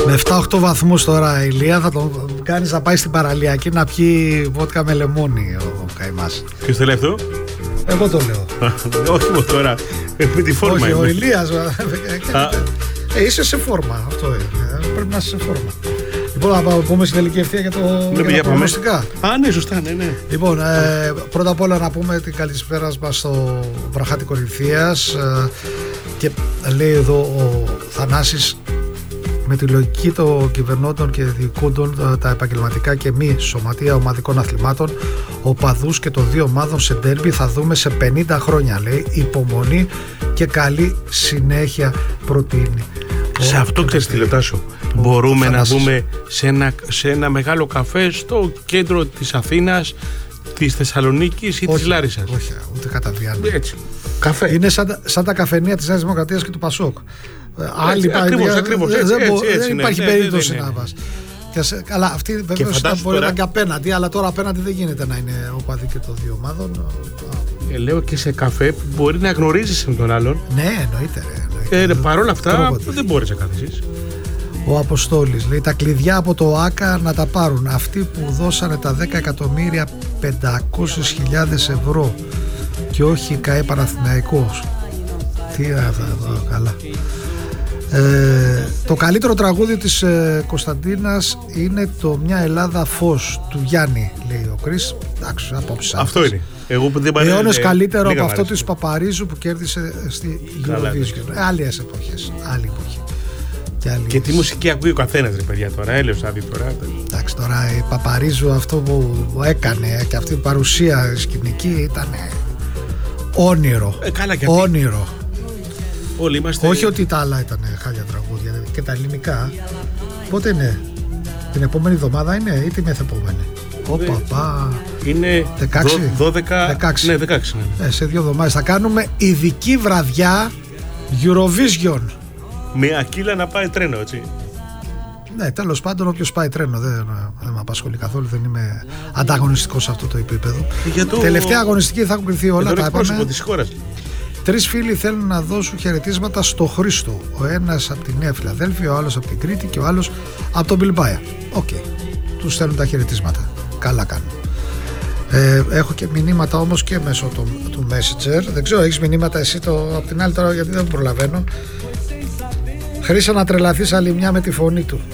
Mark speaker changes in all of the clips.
Speaker 1: Με 7-8 βαθμούς τώρα, Ηλία, θα τον κάνεις να πάει στην παραλιακή να πιει βότκα με λεμόνι ο καημάς.
Speaker 2: Ποιος το λέει αυτό?
Speaker 1: Εγώ το λέω.
Speaker 2: Όχι μου τώρα, με τη φόρμα.
Speaker 1: Όχι, ο Ηλίας. Είσαι σε φόρμα, αυτό είναι. Πρέπει να είσαι σε φόρμα. Λοιπόν, να πούμε στην τελική ευθεία για τα προγνωστικά.
Speaker 2: Ναι, σωστά, ναι.
Speaker 1: Λοιπόν, πρώτα απ' όλα να πούμε την καλησπέρα μας στο Βραχάτη Κορινθίας. Και λέει εδώ ο Θανάσης, με τη λογική των κυβερνώντων και διοικούντων τα επαγγελματικά και μη σωματεία ομαδικών αθλημάτων, οπαδούς και των δύο ομάδων σε ντέρμπι θα δούμε σε 50 χρόνια, λέει. Υπομονή και καλή συνέχεια προτείνει.
Speaker 2: Σε αυτό ξέρεις τι λετάσω. Μπορούμε να δούμε σε ένα μεγάλο καφέ στο κέντρο της Αθήνας, της Θεσσαλονίκης ή της Λάρισσας.
Speaker 1: Όχι, ούτε κατά διάνοια.
Speaker 2: Έτσι. Καφέ.
Speaker 1: Είναι σαν τα καφενεία της Νέας Δημοκρατίας και του Πασόκ.
Speaker 2: Ακριβώς,
Speaker 1: δεν υπάρχει περίπτωση να πας. Αλλά αυτή βέβαια μπορεί να είναι και απέναντι, αλλά τώρα απέναντι δεν γίνεται να είναι οπαδοί και των δύο ομάδων.
Speaker 2: Λέω και σε καφέ που μπορεί να γνωρίζεις με τον άλλον.
Speaker 1: Ναι, εννοείται.
Speaker 2: Παρόλα αυτά δεν μπορείς να καθίσεις.
Speaker 1: Ο Αποστόλης λέει τα κλειδιά από το ΆΚΑ να τα πάρουν αυτοί που δώσανε τα 10.500.000 ευρώ και όχι ΚΑΕ Παναθηναϊκός. Τι είναι αυτά εδώ, καλά. Το καλύτερο τραγούδι της Κωνσταντίνας είναι το «Μια Ελλάδα φως» του Γιάννη, λέει ο Κρίς. Εντάξει, απόψε.
Speaker 2: Αυτό είναι.
Speaker 1: Αιώνες καλύτερο από αυτό της Παπαρίζου που κέρδισε στη Eurovision. Άλλες εποχές, άλλη εποχή.
Speaker 2: Και τι μουσική ακούει ο καθένας, ρε παιδιά, τώρα, έλεος άδει τώρα.
Speaker 1: Εντάξει, τώρα η Παπαρίζου αυτό που έκανε και αυτή η παρουσία σκηνική ήταν όνειρο. Όνειρο.
Speaker 2: Όλοι είμαστε...
Speaker 1: Όχι ότι τα άλλα ήταν χάλια τραγούδια και τα ελληνικά. Πότε είναι? Την επόμενη εβδομάδα είναι ή την μεθεπόμενη?
Speaker 2: Είναι
Speaker 1: 16.
Speaker 2: 12. Ναι, 16.
Speaker 1: Ναι. Σε 2 εβδομάδες θα κάνουμε ειδική βραδιά Eurovision.
Speaker 2: Με Ακύλα να πάει τρένο, έτσι.
Speaker 1: Ναι, τέλος πάντων, όποιος πάει τρένο δεν με απασχολεί καθόλου, δεν είμαι ανταγωνιστικός σε αυτό το επίπεδο. Τελευταία αγωνιστική θα έχουν κρυθεί όλα. Τα είπαμε. 3 φίλοι θέλουν να δώσουν χαιρετίσματα στο Χρήστο. Ο ένας από τη Νέα Φιλαδέλφια, ο άλλος από την Κρήτη και ο άλλος από τον Μπιλμπάια. Οκ. Τους στέλνουν τα χαιρετίσματα. Καλά κάνουν. Έχω και μηνύματα όμως και μέσω του Messenger. Δεν ξέρω, έχεις μηνύματα εσύ από την άλλη τώρα, γιατί δεν προλαβαίνω. Χρήσα να τρελαθείς άλλη μια με τη φωνή του.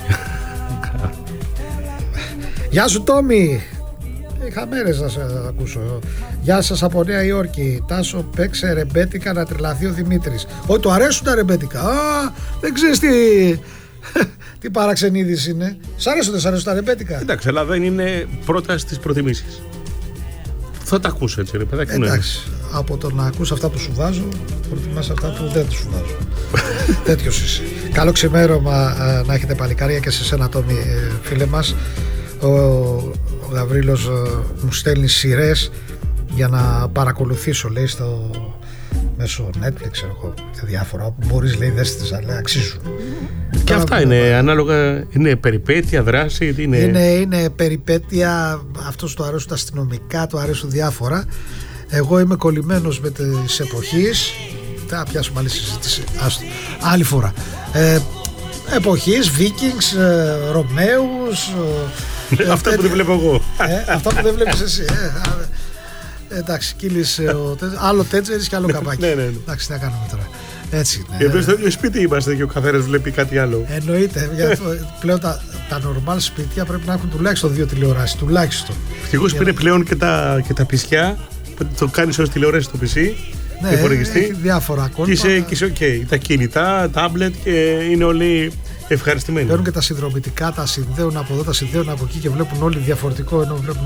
Speaker 1: Γεια σου Τόμι. Είχα μέρες να σε ακούσω. Γεια σας από Νέα Υόρκη. Τάσο, παίξε ρεμπέτικα να τρελαθεί ο Δημήτρης. Όχι, του αρέσουν τα ρεμπέτικα. Δεν ξέρεις τι παραξενίδης είναι. Σ' αρέσουν τα ρεμπέτικα?
Speaker 2: Εντάξει, αλλά δεν είναι πρώτα στις προτιμήσεις. Θα τα ακούσω έτσι, ρε παιδάκι.
Speaker 1: Εντάξει, από το να ακούς αυτά που σου βάζω, προτιμάς αυτά που δεν σου βάζω. Τέτοιος είσαι. Καλό ξημέρωμα να έχετε παλικάρια και σε σένα Τόμι, φίλε μας. Ο Γαβρίλος μου στέλνει σειρές για να παρακολουθήσω, λέει, στο μέσω Netflix και διάφορα που μπορείς, λέει, δες τις, αλλά αξίζουν.
Speaker 2: Και αυτά είναι ανάλογα, είναι περιπέτεια, δράση,
Speaker 1: είναι περιπέτεια. Αυτός του αρέσουν τα αστυνομικά, του αρέσουν διάφορα. Εγώ είμαι κολλημένος με τις εποχής. Θα πιάσουμε άλλη συζήτηση άλλη φορά. Εποχής, Vikings, Ρωμαίους.
Speaker 2: Αυτά που δεν βλέπω εγώ.
Speaker 1: Αυτά που δεν βλέπεις εσύ. Εντάξει, κύλησε άλλο τέτζερις και άλλο καπάκι. Εντάξει, τι να κάνουμε τώρα. Έτσι είναι.
Speaker 2: Γιατί στο ίδιο σπίτι είμαστε και ο καθένας βλέπει κάτι άλλο.
Speaker 1: Εννοείται. Πλέον τα normal σπίτια πρέπει να έχουν τουλάχιστον 2 τηλεοράσεις. Τουλάχιστον.
Speaker 2: Ευτυχώς που είναι πλέον και τα πισιά. Το κάνεις ως τηλεόραση στο PC.
Speaker 1: Ναι, έχει διάφορα κόλπα.
Speaker 2: Και είσαι ok. Τα κινητά, τάμπλετ και είναι όλοι ευχαριστημένοι.
Speaker 1: Παίρνουν και τα συνδρομητικά, τα συνδέουν από εδώ, τα συνδέουν από εκεί και βλέπουν όλοι διαφορετικό, ενώ βλέπουν